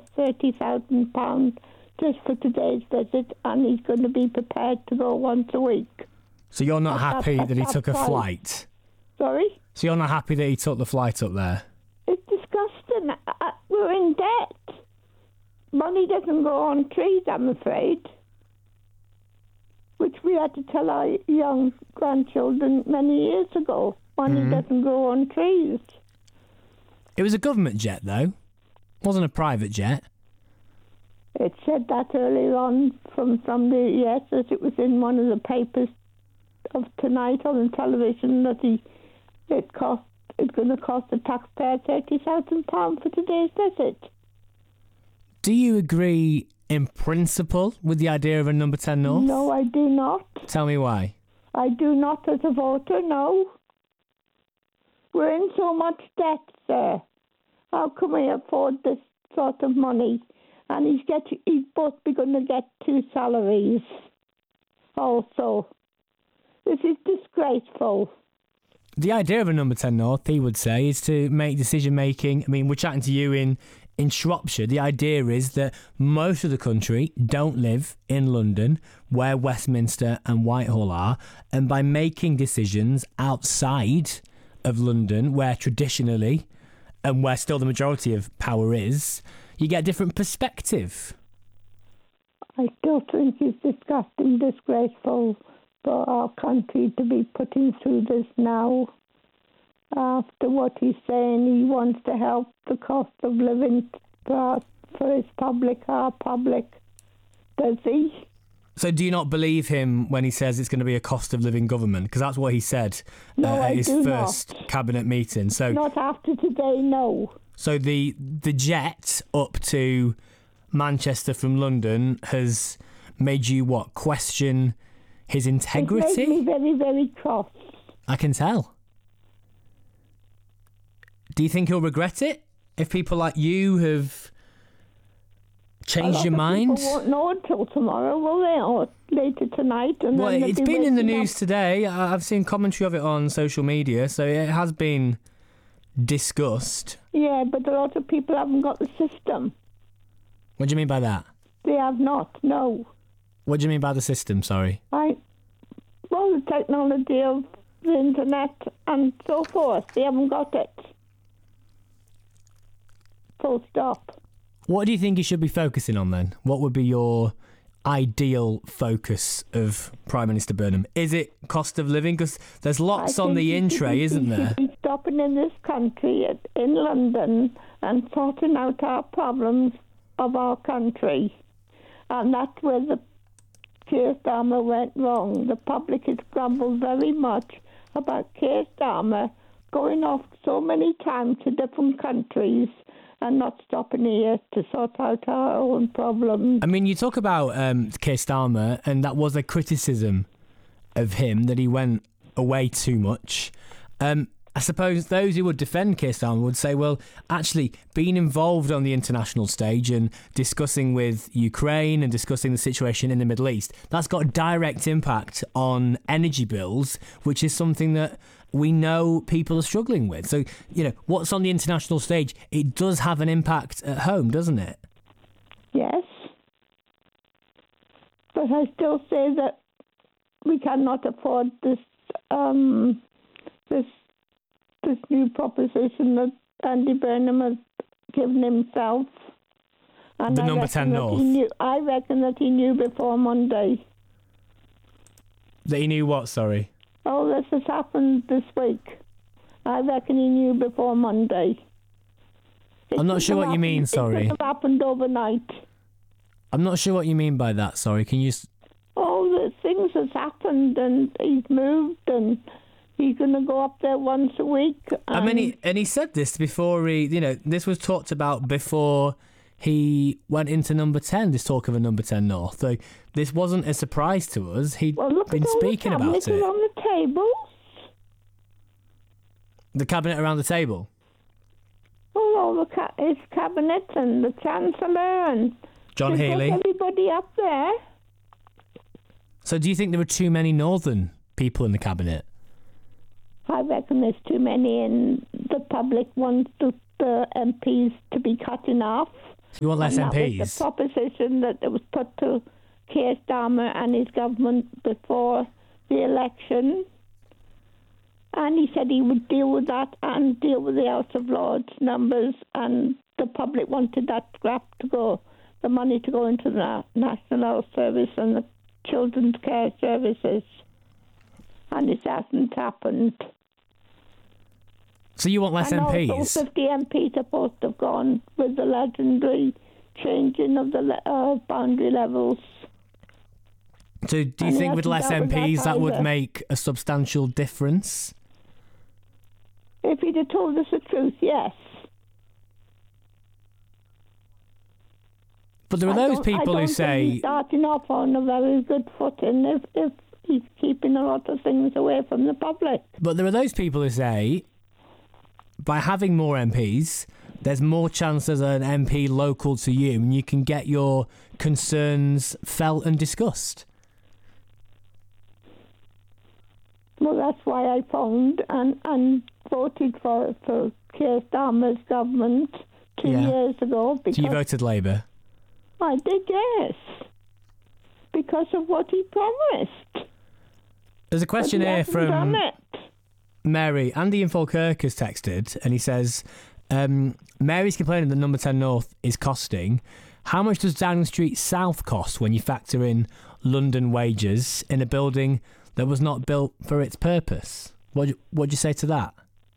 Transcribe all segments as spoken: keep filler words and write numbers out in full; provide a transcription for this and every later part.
thirty thousand pounds just for today's visit, and he's going to be prepared to go once a week. So you're not At happy that- that he at took a that price. flight? Sorry? So you're not happy that he took the flight up there? It's disgusting. Uh, We're in debt. Money doesn't grow on trees, I'm afraid. Which we had to tell our young grandchildren many years ago. Money Mm-hmm. doesn't grow on trees. It was a government jet, though. It wasn't a private jet. It said that earlier on from somebody, yes, as it was in one of the papers of tonight on the television, that he, it cost, it's going to cost the taxpayer thirty thousand pounds for today's visit. Do you agree in principle with the idea of a number ten North? No, I do not. Tell me why. I do not as a voter, no. We're in so much debt, sir. How can we afford this sort of money? And he's get he's both going to get two salaries also. This is disgraceful. The idea of a number ten North, he would say, is to make decision making. I mean, we're chatting to you in, in Shropshire. The idea is that most of the country don't live in London, where Westminster and Whitehall are. And by making decisions outside of London, where traditionally and where still the majority of power is, you get a different perspective. I still think it's disgusting, disgraceful for our country to be putting through this now. After what he's saying, he wants to help the cost of living for, our, for his public, our public. Does he? So do you not believe him when he says it's going to be a cost of living government? Because that's what he said No, uh, I at his do first not. cabinet meeting. So Not after today, no. So the the jet up to Manchester from London has made you what? Question his It integrity? made me very, very cross. I can tell. Do you think he'll regret it if people like you have changed A lot your of mind? People won't know until tomorrow, will they? Or later tonight. And Well, then they'll it's be been in the waking news up. today. I- I've seen commentary of it on social media, so it has been discussed. Yeah, but a lot of people haven't got the system. What do you mean by that? They have not, no. What do you mean by the system, sorry? I, well, the technology of the internet and so forth, they haven't got it. Full stop. What do you think he should be focusing on then? What would be your ideal focus of Prime Minister Burnham? Is it cost of living? Because there's lots I on think the he in should tray, be- isn't he there? should be stopping in this country, at- in London, and sorting out our problems of our country. And that's where the Keir Starmer went wrong. The public has grumbled very much about Keir Starmer going off so many times to different countries and not stopping here to sort out our own problems. I mean, you talk about um, Keir Starmer, and that was a criticism of him, that he went away too much. Um, I suppose those who would defend Keir Starmer would say, well, actually, being involved on the international stage and discussing with Ukraine and discussing the situation in the Middle East, that's got a direct impact on energy bills, which is something that we know people are struggling with. So, you know, what's on the international stage, it does have an impact at home, doesn't it? Yes. But I still say that we cannot afford this um, this this new proposition that Andy Burnham has given himself. And The I number reckon ten that North. He knew, I reckon that he knew before Monday. That he knew what, sorry? Oh, this has happened this week. I reckon he knew before Monday. It I'm not couldn't sure have what you mean, happened- sorry. It couldn't have happened overnight. I'm not sure what you mean by that, sorry. Can you... s- Oh, the things has happened, and he's moved, and he's going to go up there once a week. I mean, he, and he said this before he, you know, this was talked about before he went into number ten, this talk of a number ten North. So this wasn't a surprise to us. He'd well, look been at all speaking the about cabinets it. on the table. The cabinet around the table. Oh, all the ca- his cabinet and the Chancellor and John they've got Healey. everybody up there. So do you think there were too many Northern people in the cabinet? I reckon there's too many, and the public wants the, the M Ps to be cut in half You want less and M that Ps? was the proposition that was put to Keir Starmer and his government before the election. And he said he would deal with that and deal with the House of Lords numbers, and the public wanted that scrap to go, the money to go into the National Health Service and the Children's Care Services. And it hasn't happened. So you want less and M Ps? Also fifty M Ps are supposed to have gone with the legendary changing of the le- uh, boundary levels. So do you and think with less M Ps that, that would make a substantial difference? If he'd have told us the truth, yes. But there are I those people who say... He's starting off on a very good footing if, if he's keeping a lot of things away from the public. But there are those people who say, by having more M Ps, there's more chance as an M P local to you and you can get your concerns felt and discussed. Well, that's why I phoned and, and voted for, for Keir Starmer's government two Yeah. years ago. Because So you voted Labour? I did, yes. Because of what he promised. There's a question But he here hasn't from done it. Mary. Andy in Falkirk has texted and he says, um, Mary's complaining that number ten North is costing. How much does Downing Street South cost when you factor in London wages in a building that was not built for its purpose? What what'd you say to that?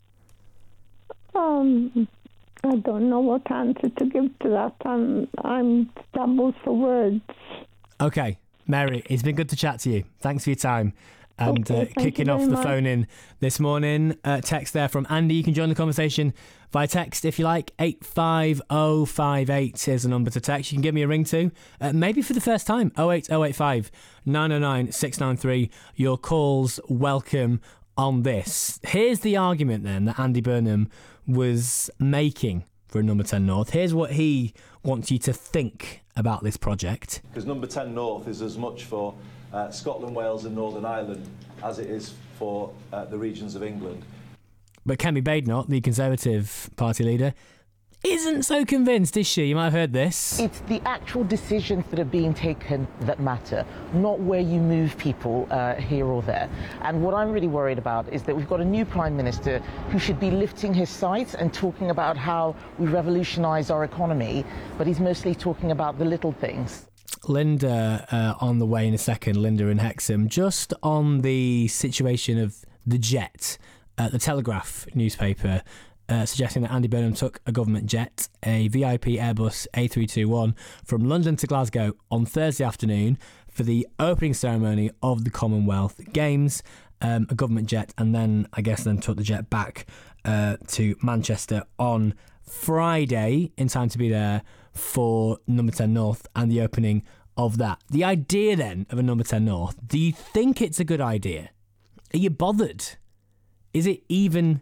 Um, I don't know what answer to give to that. I'm, I'm stumbled for words. Okay, Mary, it's been good to chat to you. Thanks for your time. And Okay, uh, thank kicking you off very the much. phone in this morning, uh, text there from Andy. You can join the conversation via text if you like. eight five oh five eight is the number to text. You can give me a ring too, uh, maybe for the first time. oh eight oh eight five nine oh nine six nine three. Your calls welcome on this. Here's the argument then that Andy Burnham was making for a number ten North. Here's what he wants you to think about this project. Because number ten North is as much for uh, Scotland, Wales and Northern Ireland as it is for uh, the regions of England. But Kemi Badenoch, the Conservative Party leader, isn't so convinced, is she? You might have heard this. It's the actual decisions that are being taken that matter, not where you move people uh, here or there. And what I'm really worried about is that we've got a new Prime Minister who should be lifting his sights and talking about how we revolutionise our economy, but he's mostly talking about the little things. Linda uh, on the way in a second, Linda in Hexham. Just on the situation of the jet, uh, the Telegraph newspaper uh, suggesting that Andy Burnham took a government jet, a V I P Airbus A three twenty-one, from London to Glasgow on Thursday afternoon for the opening ceremony of the Commonwealth Games, um, a government jet, and then I guess then took the jet back uh, to Manchester on Friday in time to be there for number ten North and the opening of that. The idea then of a number ten North, do you think it's a good idea? Are you bothered? Is it even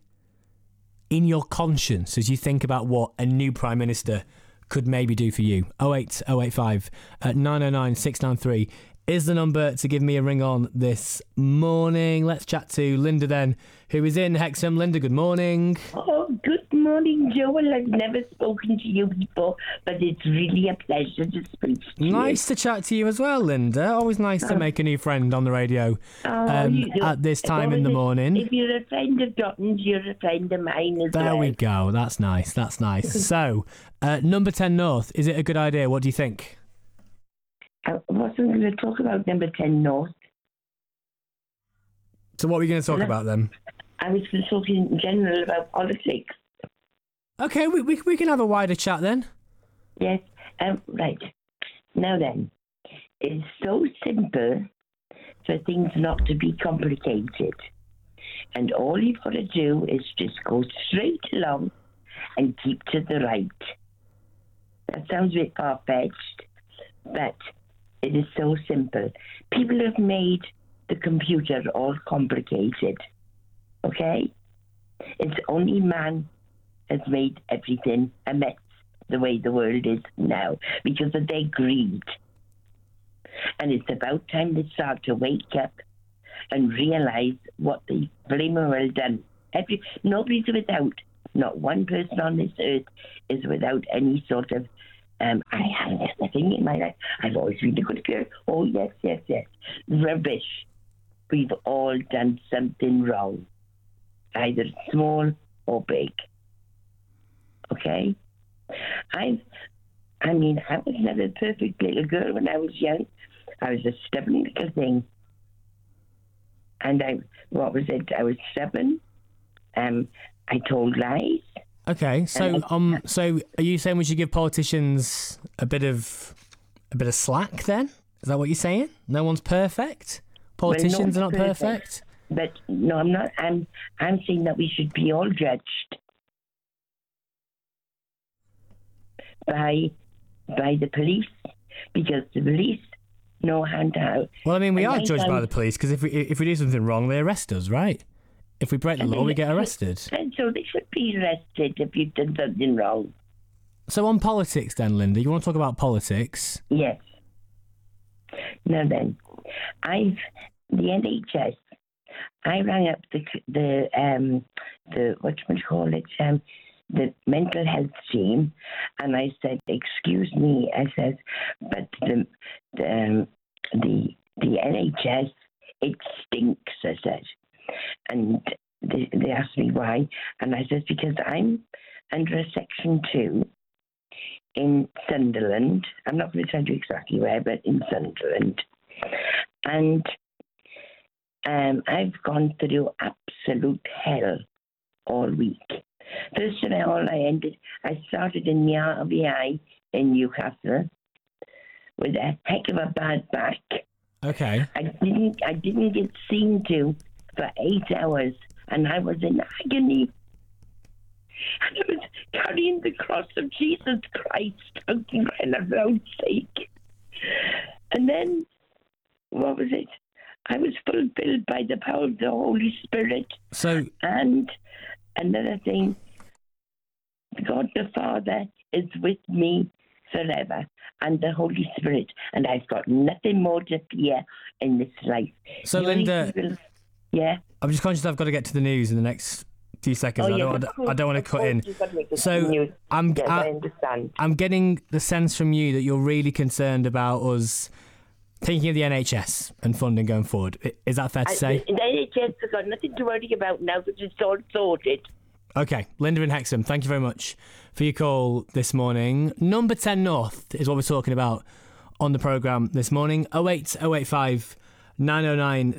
in your conscience as you think about what a new Prime Minister could maybe do for you? oh eight oh eight five nine oh nine six nine three is the number to give me a ring on this morning. Let's chat to Linda then, who is in Hexham. Linda, good morning. Oh, good morning, Joel. I've never spoken to you before, but it's really a pleasure to speak to you. Nice to chat to you as well, Linda. Always nice to make a new friend on the radio Oh, um, you do- at this time well, in the if- morning. If you're a friend of Dotton's, you're a friend of mine as There well. we go. That's nice. That's nice. So, uh, number ten North, is it a good idea? What do you think? I wasn't going to talk about number ten North. So what are we going to talk Hello? about then? I was going to talk in general about politics. Okay, we, we we can have a wider chat then. Yes. Um, right. Now then, it's so simple for things not to be complicated. And all you've got to do is just go straight along and keep to the right. That sounds a bit far-fetched, but it is so simple. People have made the computer all complicated, okay? It's only man has made everything a mess the way the world is now because of their greed. And it's about time they start to wake up and realise what they've blooming well done. Every, nobody's without, not one person on this earth is without any sort of Um, I haven't done nothing in my life. I've always been a good girl. Oh, yes, yes, yes. Rubbish. We've all done something wrong, either small or big. Okay? I've, I mean, I was never a perfect little girl when I was young. I was a stubborn little thing. And I, what was it? I was stubborn. Um, I told lies. Okay, so um, so are you saying we should give politicians a bit of a bit of slack then? Is that what you're saying? No one's perfect. Politicians well, are not perfect. perfect. But no, I'm not. I'm I'm saying that we should be all judged by by the police, because the police know how to. Well, I mean, we and are I judged by found- the police because if we if we do something wrong, they arrest us, right? If we break the law, we get arrested. And so they should be arrested if you've done something wrong. So on politics then, Linda, you want to talk about politics? Yes. Now then, I've the N H S. I rang up the the um the what you call it um the mental health team, and I said, "Excuse me," I said, "but the the um, the, the N H S, it stinks," I said. And they, they asked me why, and I said, because I'm under a section two in Sunderland. I'm not going to tell you exactly where, but in Sunderland. And um, I've gone through absolute hell all week. First of all, I ended, I started in the R V I in Newcastle with a heck of a bad back. Okay. I didn't, I didn't get seen to for eight hours, and I was in agony. And I was carrying the cross of Jesus Christ out in Grenfell's sake. And then, what was it? I was fulfilled by the power of the Holy Spirit. So, And another thing, God the Father is with me forever, and the Holy Spirit, and I've got nothing more to fear in this life. so The only Linda, people- yeah. I'm just conscious I've got to get to the news in the next few seconds. Oh, I yeah, don't, of course, I don't want to of cut course in. you've got to make it So news. I'm, Yes, I I, understand. I'm getting the sense from you that you're really concerned about us thinking of the N H S and funding going forward. I- Is that fair to I, say? the N H S has got nothing to worry about now that it's all sorted. Okay, Linda in Hexham, thank you very much for your call this morning. Number ten North is what we're talking about on the programme this morning. oh eight oh eight five nine oh nine